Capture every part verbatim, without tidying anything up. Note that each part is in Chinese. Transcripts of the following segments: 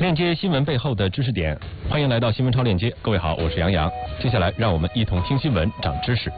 链接新闻背后的知识点，欢迎来到新闻超链接。各位好，我是杨洋。接下来让我们一同听新闻，长知识。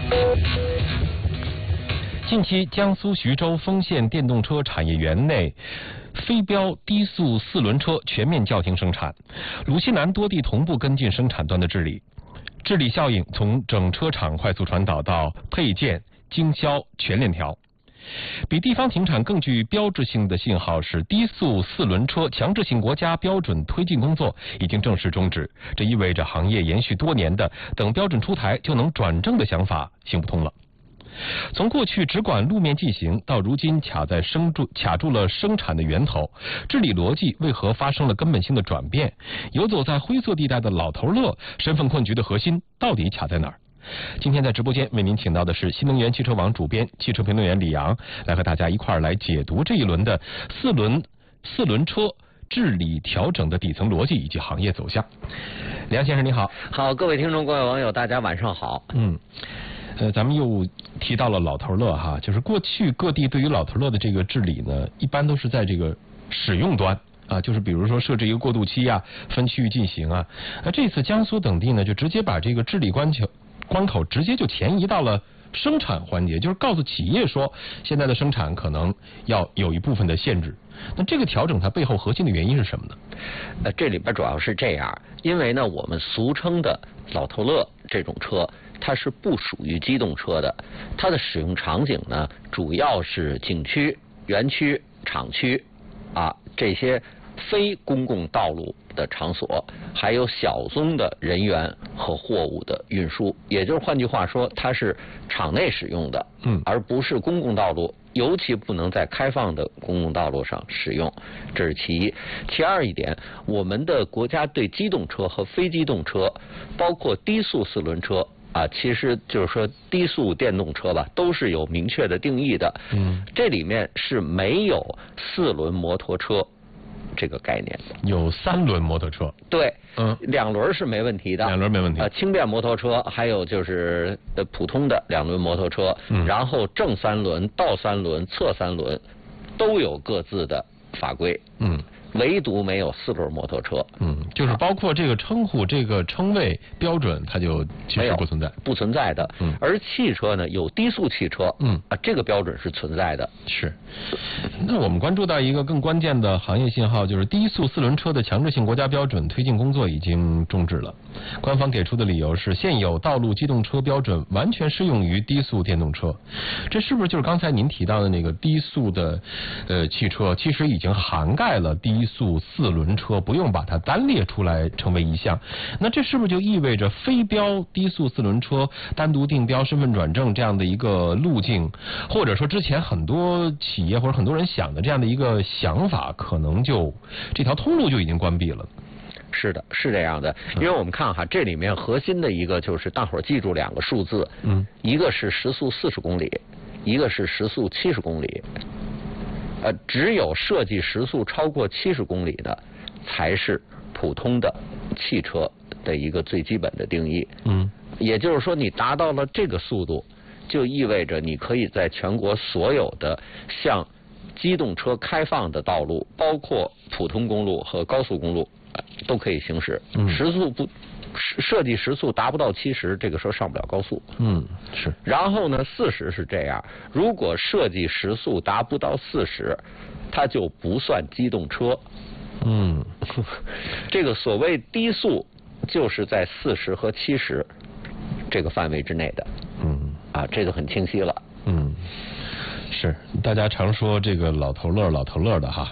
近期，江苏徐州丰县电动车产业园内非标低速四轮车全面叫停生产，鲁西南多地同步跟进生产端的治理，治理效应从整车厂快速传导到配件、经销全链条。比地方停产更具标志性的信号是，低速四轮车强制性国家标准推进工作已经正式终止，这意味着行业延续多年的等标准出台就能转正的想法行不通了。从过去只管路面进行，到如今卡在生住卡住了生产的源头，治理逻辑为何发生了根本性的转变？游走在灰色地带的老头乐身份困局的核心到底卡在哪儿？今天在直播间为您请到的是新能源汽车网主编、汽车评论员李阳，来和大家一块儿来解读这一轮的四轮四轮车治理调整的底层逻辑以及行业走向。梁先生你好。 好，各位听众、各位网友，大家晚上好。 嗯。呃，咱们又提到了老头乐哈，就是过去各地对于老头乐的这个治理呢，一般都是在这个使用端啊，就是比如说设置一个过渡期啊，分区域进行啊。那这次江苏等地呢，就直接把这个治理关口关口直接就前移到了生产环节，就是告诉企业说，现在的生产可能要有一部分的限制。那这个调整它背后核心的原因是什么呢？ 呃，这里边主要是这样，因为呢，我们俗称的老头乐这种车，它是不属于机动车的，它的使用场景呢，主要是景区、园区、厂区啊这些非公共道路的场所，还有小宗的人员和货物的运输，也就是换句话说，它是场内使用的，嗯，而不是公共道路，尤其不能在开放的公共道路上使用，这是其一。其二一点，我们的国家对机动车和非机动车，包括低速四轮车啊，其实就是说低速电动车吧，都是有明确的定义的。嗯，这里面是没有四轮摩托车这个概念的。 有三轮摩托车。 对，嗯，两轮是没问题的。 两轮没问题。 呃，轻便摩托车，还有就是呃普通的两轮摩托车，嗯，然后正三轮、倒三轮、侧三轮都有各自的法规。嗯。唯独没有四轮摩托车， 嗯，就是包括这个称呼、这个称谓标准，它就其实不存在， 不存在的。嗯，而汽车呢，有低速汽车，嗯啊，这个标准是存在的。 是。那我们关注到一个更关键的行业信号，就是低速四轮车的强制性国家标准推进工作已经终止了。官方给出的理由是，现有道路机动车标准完全适用于低速电动车。这是不是就是刚才您提到的那个低速的呃汽车，其实已经涵盖了低低速四轮车，不用把它单列出来成为一项？那这是不是就意味着非标低速四轮车单独定标身份转正这样的一个路径，或者说之前很多企业或者很多人想的这样的一个想法，可能就这条通路就已经关闭了？ 是的，是这样的。因为我们看哈，这里面核心的一个就是大伙儿记住两个数字，嗯，一个是时速四十公里，一个是时速七十公里。呃，只有设计时速超过七十公里的，才是普通的汽车的一个最基本的定义。嗯，也就是说，你达到了这个速度，就意味着你可以在全国所有的向机动车开放的道路，包括普通公路和高速公路，呃、都可以行驶。嗯，时速不。设计时速达不到七十，这个车上不了高速。嗯，是。然后呢，四十是这样，如果设计时速达不到四十，它就不算机动车。嗯，这个所谓低速，就是在四十和七十这个范围之内的。嗯，啊，这就很清晰了。 嗯，是。大家常说这个老头乐、老头乐的哈。